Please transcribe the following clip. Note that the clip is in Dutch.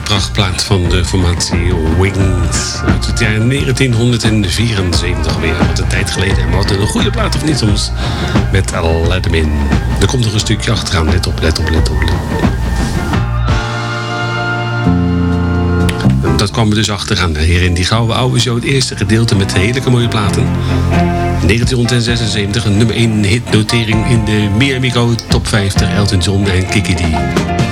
prachtplaat van de formatie Wings. Uit het jaar 1974 weer. Wat een tijd geleden. En we hadden een goede plaat of niet soms. Met Let 'Em In. Er komt nog een stukje achteraan. Let op, let op, let op. En dat kwam er dus achteraan. Hier in die gouden oude show. Het eerste gedeelte met hele mooie platen. 1976 een nummer 1 hitnotering in de Miami Go Top 50. Elton John en Kiki D.